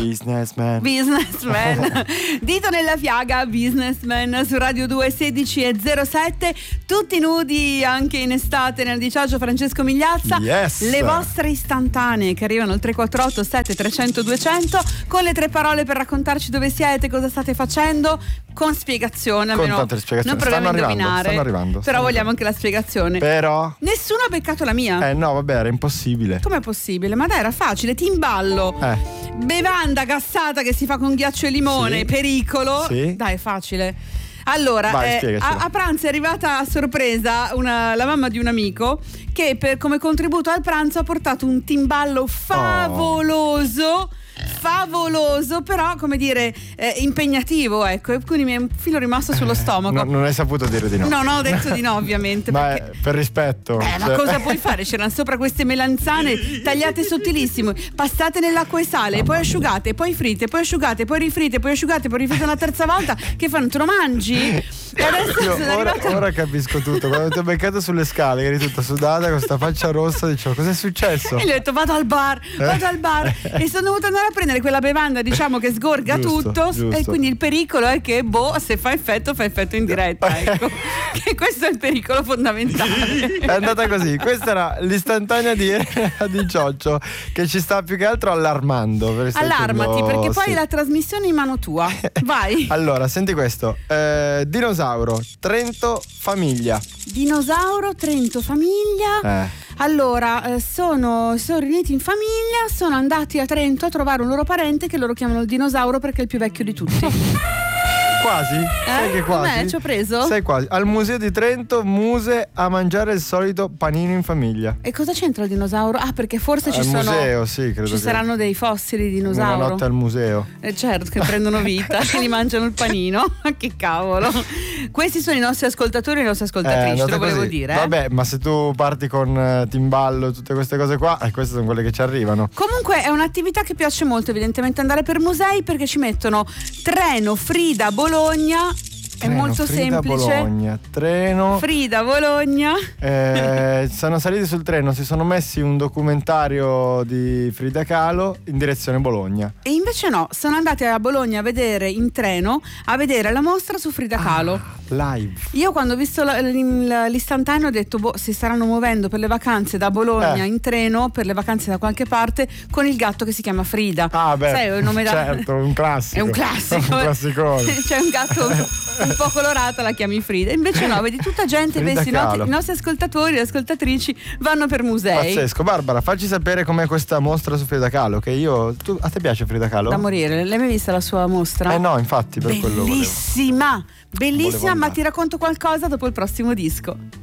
Businessman. Dito nella fiaga, Businessman, su Radio 2, 16:07. Tutti nudi anche in estate nel disagio. Francesco Migliazza. Yes. Le vostre istantanee che arrivano al 348 7300 200 con le 3 parole per raccontarci dove siete, cosa state facendo, con spiegazione. Con tante spiegazioni. Non proviamo a indovinare. Stanno arrivando. Però vogliamo anche la spiegazione. Però nessuno ha beccato la mia. No, vabbè, era impossibile. Com'è possibile? Ma dai, era facile. Timballo. Bevanda gassata che si fa con ghiaccio e limone. Sì. Pericolo. Sì. Dai, è facile. Allora, vai, a pranzo è arrivata a sorpresa la mamma di un amico che come contributo al pranzo ha portato un timballo favoloso. Favoloso, però come dire impegnativo, ecco, e quindi mi è un filo rimasto sullo stomaco. Non hai saputo dire di no. No, ho detto di no, ovviamente. Ma perché... per rispetto. Ma cosa puoi fare? C'erano sopra queste melanzane tagliate sottilissimo, passate nell'acqua e sale, e poi asciugate, poi fritte, poi asciugate, poi rifritte, poi asciugate, poi rifritte una terza volta. Che fanno? Te lo mangi? E adesso ora capisco tutto. Quando ti ho beccato sulle scale, che eri tutta sudata con questa faccia rossa, dicevo cos'è successo? E gli ho detto vado al bar e sono dovuta andare a prendere quella bevanda, diciamo, che sgorga tutto. E quindi il pericolo è che se fa effetto in diretta, ecco. Che questo è il pericolo fondamentale. È andata così. Questa era l'istantanea di Cioccio, che ci sta più che altro allarmando. Allarmati, perché poi è la trasmissione in mano tua. Vai. Allora, senti questo. Dinosauro, Trento, famiglia. Dinosauro, Trento, famiglia. Allora, sono riuniti in famiglia, sono andati a Trento a trovare un loro parente che loro chiamano il dinosauro perché è il più vecchio di tutti. Quasi? Sai che quasi? Ci ho preso? Sei quasi. Al museo di Trento, Muse a mangiare il solito panino in famiglia. E cosa c'entra il dinosauro? Perché forse ci sono. Al museo, sì, credo. Ci saranno dei fossili di dinosauro. Una notte al museo. Certo, che prendono vita e li mangiano il panino. Che cavolo. Questi sono i nostri ascoltatori e le nostre ascoltatrici, te lo volevo dire. Vabbè, ma se tu parti con Timballo, tutte queste cose qua, queste sono quelle che ci arrivano. Comunque è un'attività che piace molto, evidentemente, andare per musei, perché ci mettono treno Frida Bologna. È molto Frida, semplice. Bologna, treno. Frida Bologna. Sono saliti sul treno, si sono messi un documentario di Frida Kahlo in direzione Bologna. E invece no, sono andati a Bologna a vedere in treno, a vedere la mostra su Frida Kahlo. Live. Io quando ho visto l'istantaneo ho detto si staranno muovendo per le vacanze da Bologna in treno, per le vacanze da qualche parte, con il gatto che si chiama Frida. Sai, il nome certo, un classico. È un classico. Un classicone. C'è un gatto un po' colorata, la chiami Frida. Invece no, vedi tutta gente, i nostri ascoltatori e ascoltatrici vanno per musei. Pazzesco. Barbara, facci sapere com'è questa mostra su Frida Kahlo, che a te piace Frida Kahlo? Da morire. L'hai mai vista la sua mostra? No, infatti, per quello bellissima, ma ti racconto qualcosa dopo il prossimo disco.